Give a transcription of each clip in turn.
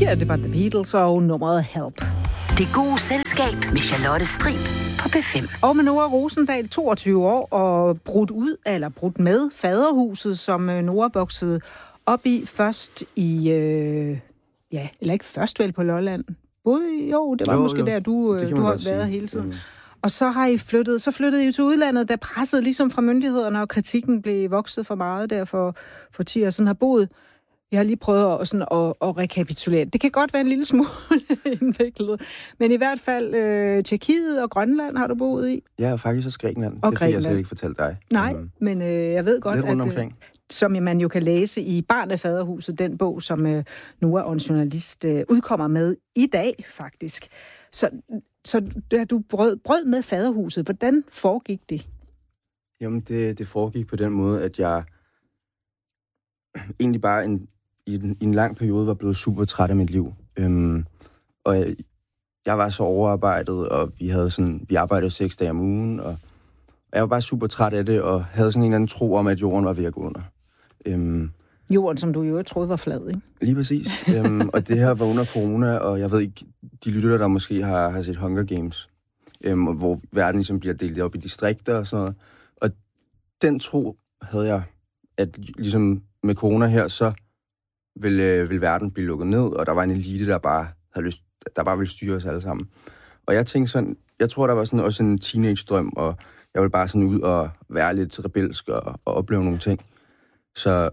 Ja, det var The Beatles og nummeret Help. Det gode selskab med Charlotte Strib på P5. Og med Nora Rosendal, 22 år, og brudt med faderhuset, som Nora voksede op i først i, eller ikke først vel på Lolland. Det var måske der, du har været hele tiden. Og så har I flyttede I til udlandet, der pressede ligesom fra myndighederne, og kritikken blev vokset for meget der for 10 år siden har boet. Jeg har lige prøvet at rekapitulere. Det kan godt være en lille smule indviklet, men i hvert fald Tjekkiet og Grønland har du boet i. Ja, og faktisk også Grækenland. Og det fik jeg slet ikke fortalt dig. Nej, men jeg ved godt, at som man jo kan læse i Barn af Faderhuset, den bog, som Nora og en journalist udkommer med i dag, faktisk. Så da du brød med faderhuset, hvordan foregik det? Jamen, det foregik på den måde, at jeg egentlig bare i en lang periode var blevet super træt af mit liv. Og jeg var så overarbejdet, og vi arbejdede 6 dage om ugen, og jeg var bare super træt af det, og havde sådan en eller anden tro om, at jorden var ved at gå under. Jorden, som du jo troede var flad, ikke? Lige præcis. Og det her var under corona, og jeg ved ikke, de lytter, der måske har set Hunger Games, hvor verden ligesom bliver delt op i distrikter og sådan noget. Og den tro havde jeg, at ligesom med corona her, så vil verden blive lukket ned, og der var en elite, der bare ville styre os alle sammen. Og jeg tænkte sådan, jeg tror, der var sådan også en teenage-drøm, og jeg ville bare sådan ud og være lidt rebelsk og opleve nogle ting. Så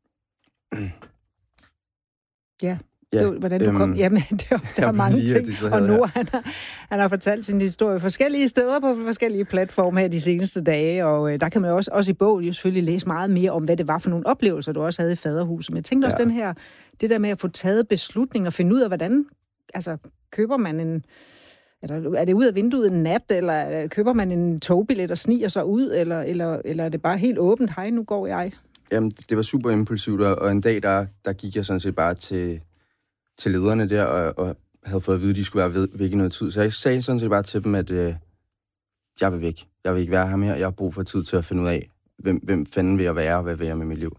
ja, hvordan du kom. Jamen, der er mange ting. Og nu han har fortalt sin historie forskellige steder på forskellige platforme her de seneste dage, og der kan man også i bogen jo selvfølgelig læse meget mere om, hvad det var for nogle oplevelser, du også havde i faderhuset. Men jeg tænkte også det der med at få taget beslutninger og finde ud af, hvordan, altså, køber man er det ud af vinduet en nat, eller køber man en togbillet og sniger sig ud, eller er det bare helt åbent, hej, nu går jeg? Jamen, det var super impulsivt, og en dag, der gik jeg sådan set bare til lederne der, og havde fået at vide, at de skulle være væk i noget tid. Så jeg sagde sådan set bare til dem, at jeg vil væk. Jeg vil ikke være her mere. Jeg har brug for tid til at finde ud af, hvem fanden vil jeg være, og hvad vil jeg med mit liv.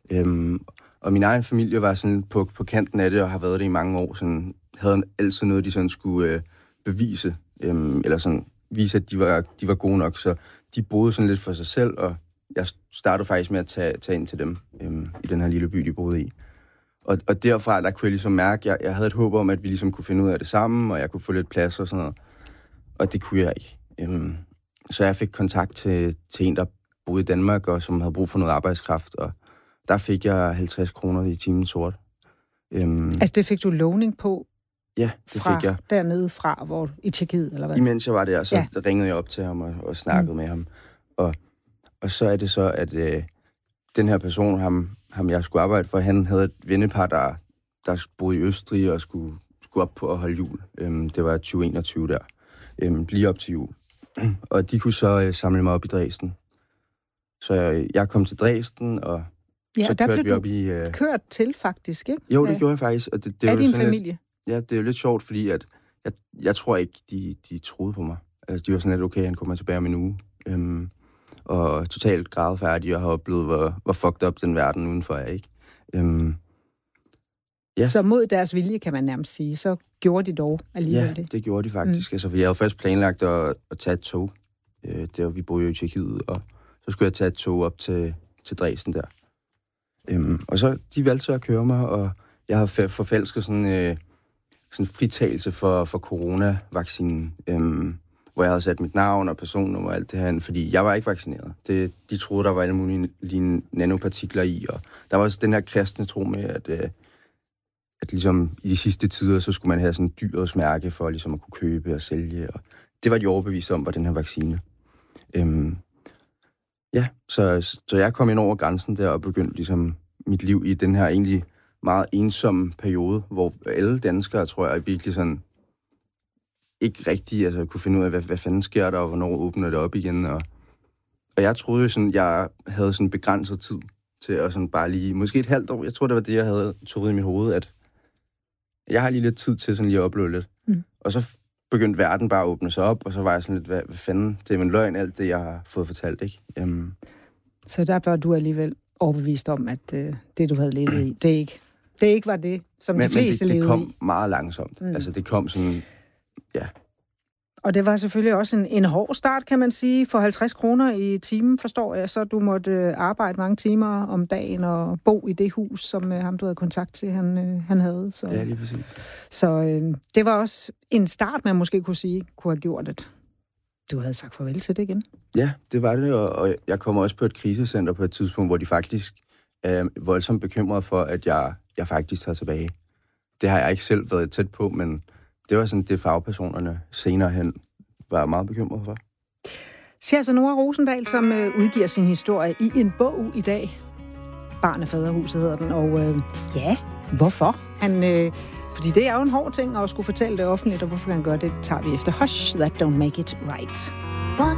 Og min egen familie var sådan på kanten af det, og har været det i mange år. Sådan, havde altid noget, de sådan skulle bevise, eller sådan vise, at de var gode nok. Så de boede sådan lidt for sig selv, og jeg startede faktisk med at tage ind til dem i den her lille by, de boede i. Og derfra, der kunne jeg ligesom mærke, jeg havde et håb om, at vi ligesom kunne finde ud af det sammen, og jeg kunne få lidt plads og sådan noget. Og det kunne jeg ikke. Så jeg fik kontakt til en, der boede i Danmark, og som havde brug for noget arbejdskraft, og der fik jeg 50 kroner i timen sort. Altså det fik du lovning på? Ja, det fik jeg. Dernede fra, hvor i Tjekkiet, eller hvad? Imens jeg var der, så ringede jeg op til ham og snakkede med ham. Og så er det så, at den her person, ham jeg skulle arbejde for, han havde et vennepar, der boede i Østrig og skulle op på at holde jul. Det var 2021 der. Lige op til jul. Og de kunne så samle mig op i Dresden. Så jeg kom til Dresden, og så kørte vi op i... kørt til, faktisk, ikke? Jo, det gjorde jeg faktisk. Og det er din familie? Det er jo lidt sjovt, fordi at jeg tror ikke, de troede på mig. Altså, de var sådan lidt, okay, han kommer tilbage om en uge. Og totalt grædefærdig, og har oplevet, hvor fucked up den verden udenfor er, ikke? Så mod deres vilje, kan man nærmest sige, så gjorde de dog alligevel det? Ja, det gjorde de faktisk. Altså, for jeg havde først planlagt at tage et tog. Vi boede jo i Tjekkiet, og så skulle jeg tage et tog op til Dresden der. Og så, de valgte så at køre mig, og jeg har forfalsket sådan fritagelse for coronavaccinen, hvor jeg havde sat mit navn og personnummer og alt det her, fordi jeg var ikke vaccineret. De troede, der var alle mulige nanopartikler i, og der var også den her kristne tro med, at ligesom i de sidste tider, så skulle man have sådan et dyrets mærke for ligesom at kunne købe og sælge, og det var de overbevist om, var den her vaccine. Så jeg kom ind over grænsen der og begyndte ligesom mit liv i den her egentlig meget ensomme periode, hvor alle danskere, tror jeg, virkelig sådan ikke rigtig kunne finde ud af, hvad fanden sker der, og hvornår åbner det op igen. Og jeg troede jo sådan, jeg havde sådan begrænset tid til at sådan bare lige, måske et halvt år, jeg tror, det var det, jeg havde turet i mit hoved, at jeg har lige lidt tid til sådan lige at opleve lidt. Og så begyndte verden bare at åbne sig op, og så var jeg sådan lidt, hvad fanden, det er en løgn, alt det, jeg har fået fortalt, ikke? Så der var du alligevel overbevist om, at det, du havde levet i, det ikke det ikke var det, som de fleste levede i. Men det kom meget langsomt. Altså, det kom sådan, ja. Og det var selvfølgelig også en hård start, kan man sige. For 50 kroner i timen, forstår jeg, så du måtte arbejde mange timer om dagen og bo i det hus, som ham, du havde kontakt til, han havde. Så, ja, lige præcis. Så det var også en start, man måske kunne sige, kunne have gjort det. Du havde sagt farvel til det igen. Ja, det var det, og jeg kom også på et krisecenter på et tidspunkt, hvor de faktisk er voldsomt bekymrede for, at jeg faktisk tager tilbage. Det har jeg ikke selv været tæt på, men det var sådan, det fagpersonerne senere hen var meget bekymrede for. Siger altså Nora Rosendahl, som udgiver sin historie i en bog i dag. Barn af Faderhuset hedder den, og ja, hvorfor? Fordi det er jo en hård ting at skulle fortælle det offentligt, og hvorfor han gør det, tager vi efter Hush, That Don't Make It Right. One